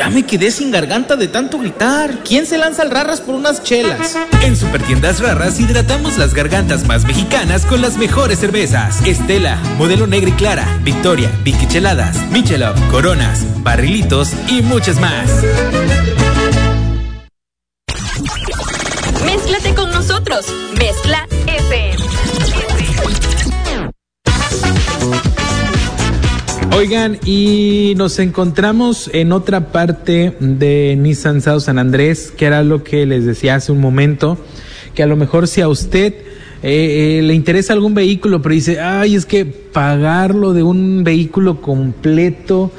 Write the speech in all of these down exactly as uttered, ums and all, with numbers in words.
Ya me quedé sin garganta de tanto gritar. ¿Quién se lanza al Rarras por unas chelas? En Supertiendas Rarras hidratamos las gargantas más mexicanas con las mejores cervezas. Estela, Modelo Negra y Clara, Victoria, Vicky Cheladas, Michelob, Coronas, Barrilitos y muchas más. Mézclate con nosotros. Mezcla F M. Oigan, y nos encontramos en otra parte de Nissan South San Andrés, que era lo que les decía hace un momento, que a lo mejor si a usted eh, eh, le interesa algún vehículo, pero dice, ay, es que pagarlo de un vehículo completo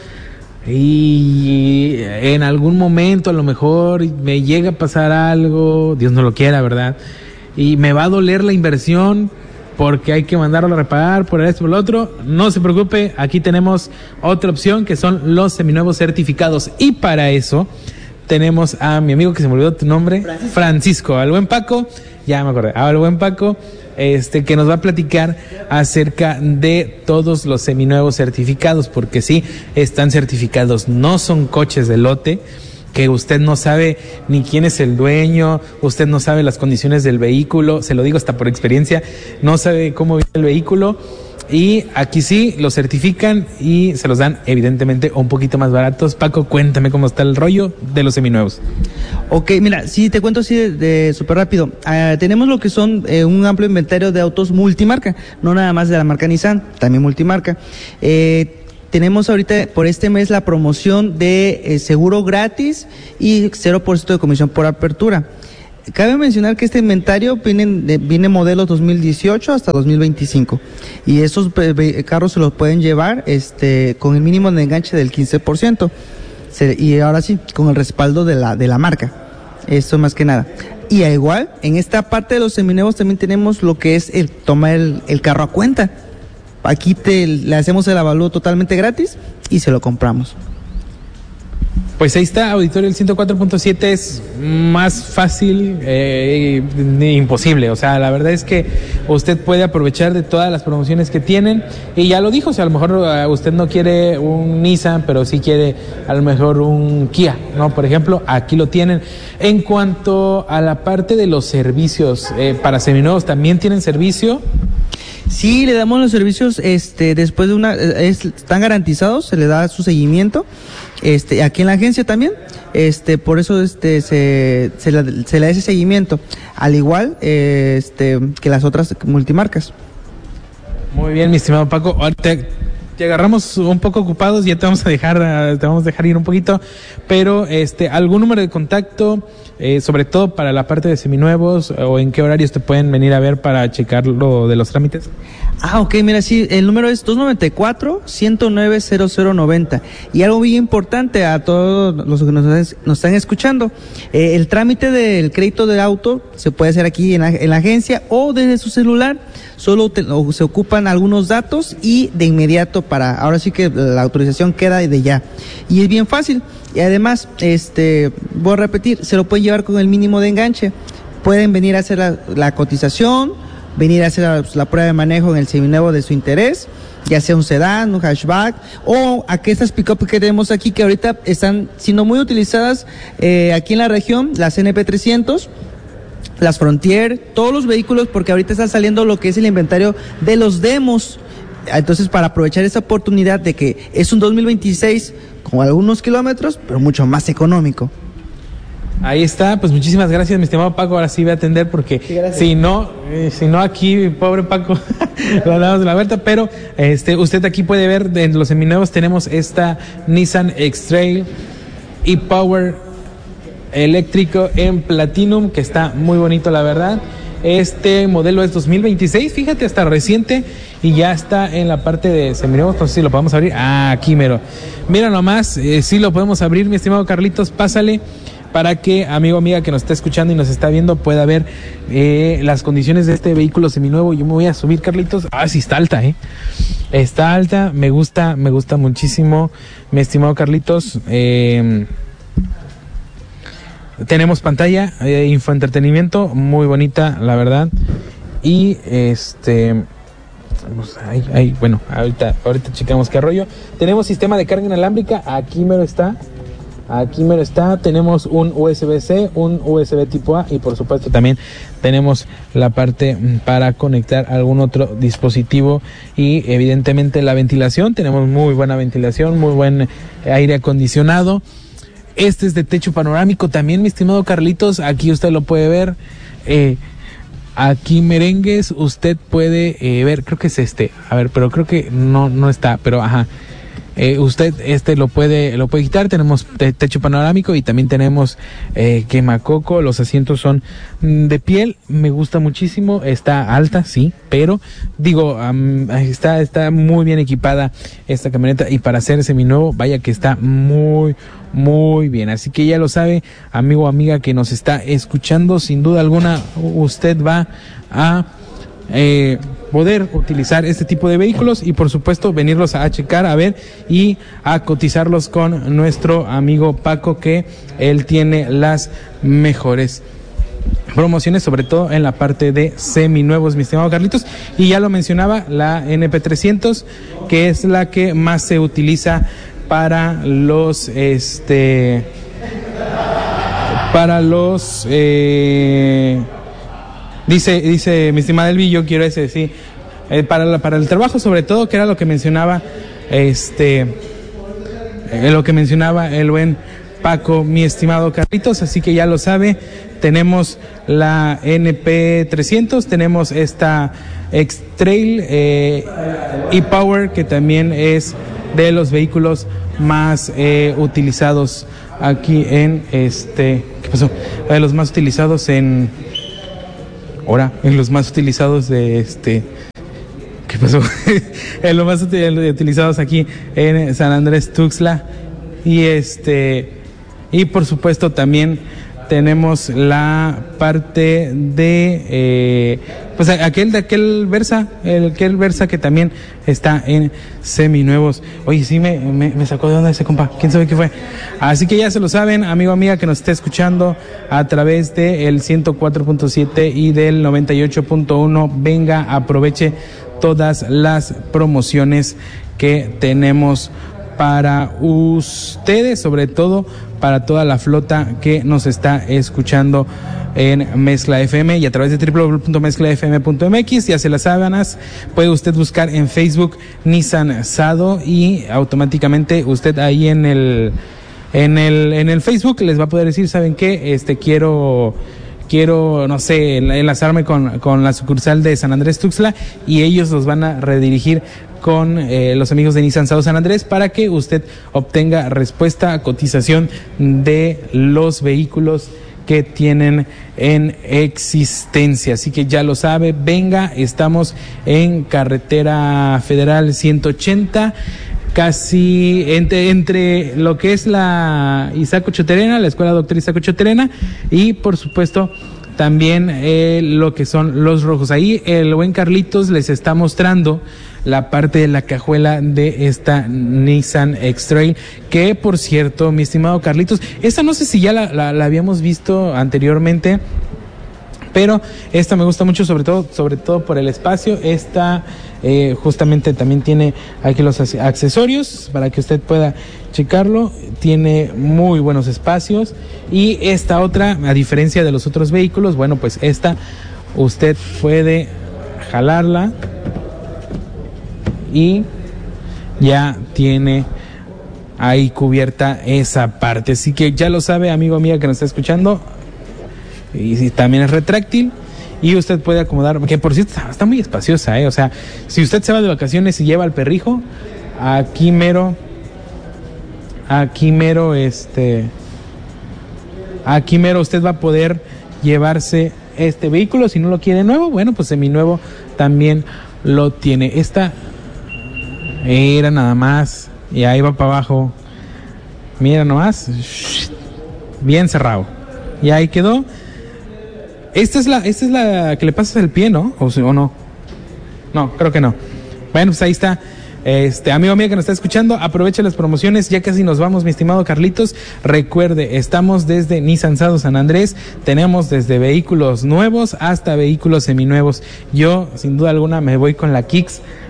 y en algún momento a lo mejor me llega a pasar algo, Dios no lo quiera, ¿verdad? Y me va a doler la inversión porque hay que mandarlo a reparar por esto, por lo otro. No se preocupe, aquí tenemos otra opción que son los seminuevos certificados. Y para eso tenemos a mi amigo que se me olvidó tu nombre, Francisco, Francisco al buen Paco, ya me acordé, al buen Paco, este, que nos va a platicar acerca de todos los seminuevos certificados, porque sí, están certificados, no son coches de lote, que usted no sabe ni quién es el dueño, usted no sabe las condiciones del vehículo, se lo digo hasta por experiencia, no sabe cómo viene el vehículo, y aquí sí lo certifican y se los dan evidentemente un poquito más baratos. Paco, cuéntame cómo está el rollo de los seminuevos. Ok, mira, sí, te cuento así de, de súper rápido. Uh, tenemos lo que son eh, un amplio inventario de autos multimarca, no nada más de la marca Nissan, también multimarca. Eh, Tenemos ahorita por este mes la promoción de eh, seguro gratis y cero por ciento de comisión por apertura. Cabe mencionar que este inventario viene, de, viene modelos dos mil dieciocho hasta dos mil veinticinco y esos eh, carros se los pueden llevar este con el mínimo de enganche del quince por ciento se, y ahora sí, con el respaldo de la, de la marca. Eso más que nada. Y al igual, en esta parte de los seminuevos también tenemos lo que es el tomar el, el carro a cuenta. Aquí te, le hacemos el avalúo totalmente gratis y se lo compramos. Pues ahí está, auditorio, el ciento cuatro punto siete es más fácil, eh, imposible. O sea, la verdad es que usted puede aprovechar de todas las promociones que tienen. Y ya lo dijo, o sea, a lo mejor uh, usted no quiere un Nissan, pero sí quiere a lo mejor un Kia, ¿no? Por ejemplo, aquí lo tienen. En cuanto a la parte de los servicios, eh, para seminuevos, ¿también tienen servicio? Sí, le damos los servicios, este, después de una, es, están garantizados, se le da su seguimiento, este, aquí en la agencia también, este, por eso, este, se, se, le, se le da ese seguimiento, al igual, eh, este, que las otras multimarcas. Muy bien, mi estimado Paco, te, te agarramos un poco ocupados, ya te vamos a dejar, te vamos a dejar ir un poquito, pero, este, algún número de contacto, Eh, sobre todo para la parte de seminuevos, o en qué horarios te pueden venir a ver para checar lo de los trámites. Ah, ok, mira, sí, el número es dos nueve cuatro, uno cero nueve, cero cero nueve cero. Y algo muy importante a todos los que nos, nos están escuchando, eh, el trámite del crédito del auto se puede hacer aquí en la, en la agencia o desde su celular, solo te, o se ocupan algunos datos y de inmediato para, ahora sí que la autorización queda de ya. Y es bien fácil. Y además, este, voy a repetir, se lo pueden llevar con el mínimo de enganche. Pueden venir a hacer la, la cotización, venir a hacer la, la prueba de manejo en el seminuevo de su interés, ya sea un sedán, un hatchback, o aquellas pick-up que tenemos aquí que ahorita están siendo muy utilizadas eh, aquí en la región, las N P trescientos, las Frontier, todos los vehículos, porque ahorita está saliendo lo que es el inventario de los demos. Entonces, para aprovechar esa oportunidad de que es un dos mil veintiséis con algunos kilómetros, pero mucho más económico. Ahí está, pues muchísimas gracias, mi estimado Paco. Ahora sí voy a atender porque sí, si no, eh, si no aquí, pobre Paco, lo damos de la vuelta. Pero este, usted aquí puede ver, en los seminuevos tenemos esta Nissan X-Trail e-Power eléctrico en Platinum, que está muy bonito, la verdad. Este modelo es dos mil veintiséis, fíjate, hasta reciente, y ya está en la parte de seminuevos. Entonces, si lo podemos abrir, ah, aquí mero. Mira nomás, eh, sí lo podemos abrir, mi estimado Carlitos, pásale para que amigo, amiga que nos está escuchando y nos está viendo pueda ver eh, las condiciones de este vehículo seminuevo. Yo me voy a subir, Carlitos. Ah, sí, está alta, ¿eh? Está alta, me gusta, me gusta muchísimo, mi estimado Carlitos. Eh... Tenemos pantalla, eh, infoentretenimiento, muy bonita, la verdad. Y este, pues, ahí, ahí, bueno, ahorita, ahorita checamos qué rollo. Tenemos sistema de carga inalámbrica, aquí mero está. Aquí mero está, tenemos un U S B-C, un U S B tipo A y por supuesto también tenemos la parte para conectar algún otro dispositivo y evidentemente la ventilación, tenemos muy buena ventilación, muy buen aire acondicionado. Este es de techo panorámico también, mi estimado Carlitos, aquí usted lo puede ver, eh, aquí merengues, usted puede eh, ver, creo que es este, a ver, pero creo que no, no está, pero ajá. Eh, usted este lo puede lo puede quitar, tenemos te- techo panorámico y también tenemos eh, quemacoco, los asientos son mm, de piel, me gusta muchísimo, está alta, sí, pero digo, um, está está muy bien equipada esta camioneta y para hacer seminuevo, vaya que está muy muy bien, así que ya lo sabe, amigo o amiga que nos está escuchando, sin duda alguna usted va a eh, poder utilizar este tipo de vehículos y por supuesto venirlos a checar, a ver y a cotizarlos con nuestro amigo Paco, que él tiene las mejores promociones, sobre todo en la parte de seminuevos, mi estimado Carlitos. Y ya lo mencionaba, la N P trescientos, que es la que más se utiliza para los este para los eh, Dice, dice mi estimada Elvi, yo quiero ese, sí, eh, para, la, para el trabajo sobre todo, que era lo que mencionaba, este, eh, lo que mencionaba el buen Paco, mi estimado Carlitos, así que ya lo sabe, tenemos la N P trescientos, tenemos esta X-Trail eh, e-Power, que también es de los vehículos más eh, utilizados aquí en este, ¿qué pasó? De los más utilizados en... Ahora, en los más utilizados de este... ¿Qué pasó? En los más utilizados aquí en San Andrés Tuxtla. Y este... Y por supuesto también tenemos la parte de... Eh, pues aquel de aquel Versa, el aquel Versa que también está en seminuevos. Oye, sí me, me, me sacó de onda ese compa, quién sabe qué fue. Así que ya se lo saben, amigo, amiga, que nos esté escuchando a través del ciento cuatro punto siete y del noventa y ocho punto uno. Venga, aproveche todas las promociones que tenemos para ustedes, sobre todo para toda la flota que nos está escuchando en Mezcla F M y a través de doble u doble u doble u punto mezcla f m punto m x. Ya se las sábanas, puede usted buscar en Facebook Nissan Sado y automáticamente usted ahí en el en el en el Facebook les va a poder decir, ¿saben qué? Este quiero quiero, no sé, enlazarme con, con la sucursal de San Andrés Tuxtla y ellos los van a redirigir con eh, los amigos de Nissan Sado San Andrés para que usted obtenga respuesta a cotización de los vehículos que tienen en existencia. Así que ya lo sabe, venga, estamos en Carretera Federal ciento ochenta, casi entre, entre lo que es la Isaac Ochoa Terena, la Escuela Doctor Isaac Ochoa Terena, y por supuesto también eh, lo que son Los Rojos. Ahí el buen Carlitos les está mostrando la parte de la cajuela de esta Nissan X-Trail, que por cierto, mi estimado Carlitos, esta no sé si ya la, la, la habíamos visto anteriormente, pero esta me gusta mucho, sobre todo, sobre todo por el espacio. Esta eh, justamente también tiene aquí los accesorios para que usted pueda checarlo, tiene muy buenos espacios. Y esta otra, a diferencia de los otros vehículos, bueno, pues esta usted puede jalarla y ya tiene ahí cubierta esa parte. Así que ya lo sabe, amigo, amiga que nos está escuchando, y si también es retráctil y usted puede acomodar, que por cierto está, está muy espaciosa, ¿eh? O sea, si usted se va de vacaciones y lleva al perrijo, aquí mero aquí mero este aquí mero usted va a poder llevarse este vehículo. Si no lo quiere nuevo, bueno, pues seminuevo también lo tiene. Esta era nada más y ahí va para abajo, mira nomás, bien cerrado, y ahí quedó. Esta es la esta es la que le pasas el pie, ¿no? O, o no no, creo que no. Bueno, pues ahí está. Este, amigo mío que nos está escuchando, aproveche las promociones, ya casi nos vamos, mi estimado Carlitos. Recuerde, estamos desde Nissan Sado San Andrés, tenemos desde vehículos nuevos hasta vehículos seminuevos. Yo, sin duda alguna, me voy con la Kicks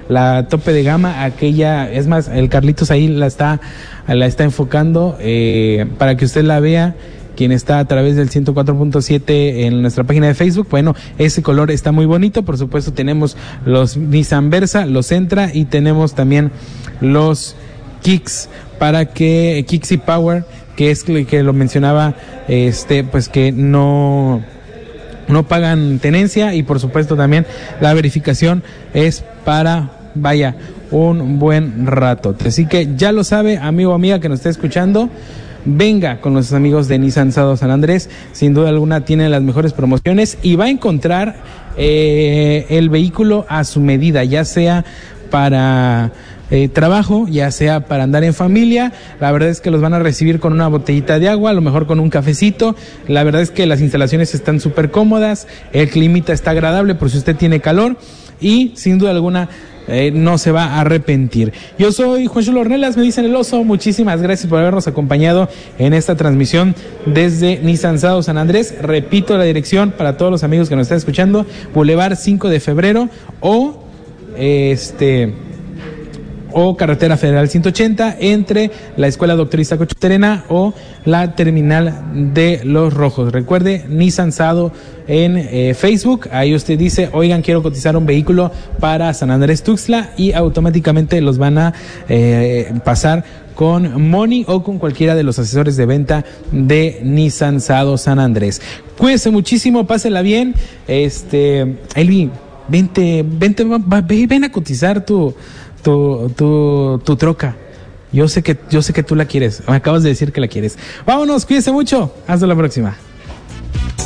la tope de gama, aquella, es más, el Carlitos ahí la está, la está enfocando eh, para que usted la vea. Quien está a través del ciento cuatro punto siete en nuestra página de Facebook, bueno, ese color está muy bonito. Por supuesto tenemos los Nissan Versa, los Sentra y tenemos también los Kicks, para que Kicks y Power, que es que lo mencionaba, este, pues que no no pagan tenencia, y por supuesto también la verificación es para, vaya, un buen rato. Así que ya lo sabe, amigo o amiga que nos está escuchando, venga con los amigos de Nissan Sado San Andrés. Sin duda alguna tienen las mejores promociones y va a encontrar eh, el vehículo a su medida, ya sea para eh, trabajo, ya sea para andar en familia. La verdad es que los van a recibir con una botellita de agua, a lo mejor con un cafecito. La verdad es que las instalaciones están súper cómodas, el climita está agradable por si usted tiene calor, y sin duda alguna Eh, no se va a arrepentir. Yo soy Juan Chulo Ornelas, me dicen el oso. Muchísimas gracias por habernos acompañado en esta transmisión desde Nissan Sado San Andrés. Repito la dirección para todos los amigos que nos están escuchando: Boulevard cinco de febrero o este o Carretera Federal ciento ochenta, entre la Escuela Doctor Iztacocho Terena o la Terminal de Los Rojos. Recuerde, Nissan Sado en eh, Facebook, ahí usted dice: oigan, quiero cotizar un vehículo para San Andrés Tuxtla, y automáticamente los van a eh, pasar con Moni o con cualquiera de los asesores de venta de Nissan Sado San Andrés. Cuídense muchísimo, pásela bien. Este, Elvi, vente, vente, va, va, ven a cotizar tu Tu, tu, tu troca. Yo sé que, yo sé que tú la quieres. Me acabas de decir que la quieres. Vámonos, cuídense mucho. Hasta la próxima.